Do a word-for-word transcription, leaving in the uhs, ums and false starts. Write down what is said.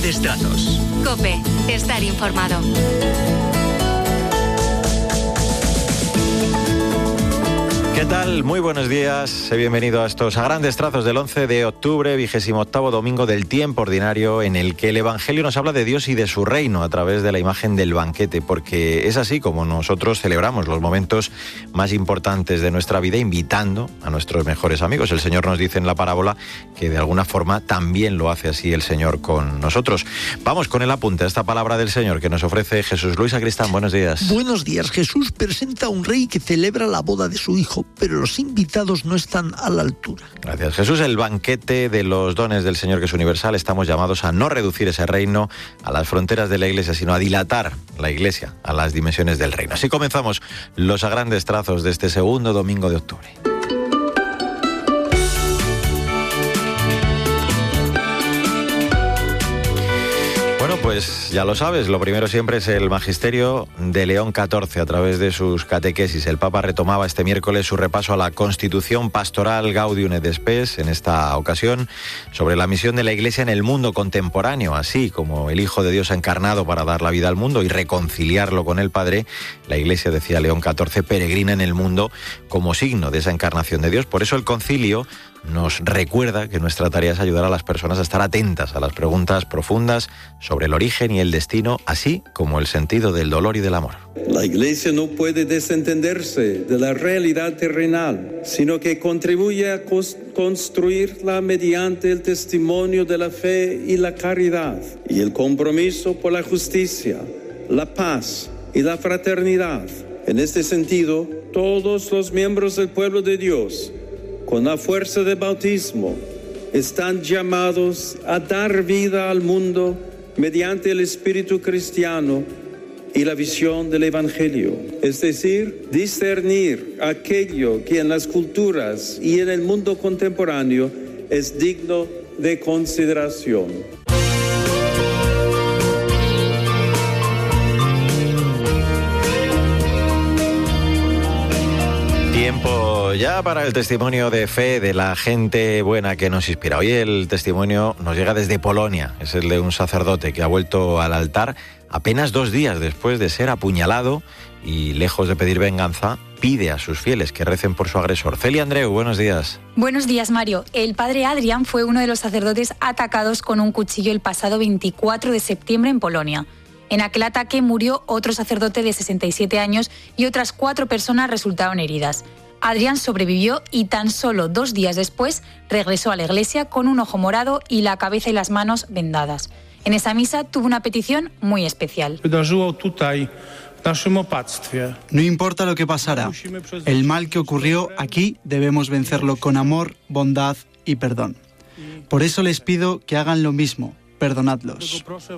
Grandes Trazos. COPE. Estar informado. ¿Qué tal? Muy buenos días. Bienvenido a estos a grandes trazos del once de octubre, vigésimo octavo domingo del tiempo ordinario, en el que el Evangelio nos habla de Dios y de su reino a través de la imagen del banquete, porque es así como nosotros celebramos los momentos más importantes de nuestra vida, invitando a nuestros mejores amigos. El Señor nos dice en la parábola que de alguna forma también lo hace así el Señor con nosotros. Vamos con el apunte a esta palabra del Señor que nos ofrece Jesús. Luis Sacristán, buenos días. Buenos días. Jesús presenta a un rey que celebra la boda de su hijo, pero los invitados no están a la altura. Gracias, Jesús. El banquete de los dones del Señor, que es universal. Estamos llamados a no reducir ese reino a las fronteras de la Iglesia, sino a dilatar la Iglesia a las dimensiones del reino. Así comenzamos los a grandes trazos de este segundo domingo de octubre. Bueno, pues ya lo sabes, lo primero siempre es el magisterio de León catorce a través de sus catequesis. El Papa retomaba este miércoles su repaso a la Constitución Pastoral Gaudium et Spes, en esta ocasión sobre la misión de la Iglesia en el mundo contemporáneo, así como el Hijo de Dios encarnado para dar la vida al mundo y reconciliarlo con el Padre. La Iglesia, decía León catorce, peregrina en el mundo como signo de esa encarnación de Dios. Por eso el concilio nos recuerda que nuestra tarea es ayudar a las personas a estar atentas a las preguntas profundas sobre el origen y el destino, así como el sentido del dolor y del amor. La Iglesia no puede desentenderse de la realidad terrenal, sino que contribuye a construirla mediante el testimonio de la fe y la caridad, y el compromiso por la justicia, la paz y la fraternidad. En este sentido, todos los miembros del pueblo de Dios, con la fuerza del bautismo, están llamados a dar vida al mundo mediante el espíritu cristiano y la visión del Evangelio. Es decir, discernir aquello que en las culturas y en el mundo contemporáneo es digno de consideración. Tiempo ya para el testimonio de fe de la gente buena que nos inspira. Hoy el testimonio nos llega desde Polonia. Es el de un sacerdote que ha vuelto al altar apenas dos días después de ser apuñalado y, lejos de pedir venganza, pide a sus fieles que recen por su agresor. Celia Andreu, buenos días. Buenos días, Mario. El padre Adrián fue uno de los sacerdotes atacados con un cuchillo el pasado veinticuatro de septiembre en Polonia. En aquel ataque murió otro sacerdote de sesenta y siete años y otras cuatro personas resultaron heridas. Adrián sobrevivió y tan solo dos días después regresó a la iglesia con un ojo morado y la cabeza y las manos vendadas. En esa misa tuvo una petición muy especial. No importa lo que pasará, el mal que ocurrió aquí debemos vencerlo con amor, bondad y perdón. Por eso les pido que hagan lo mismo, perdonadlos.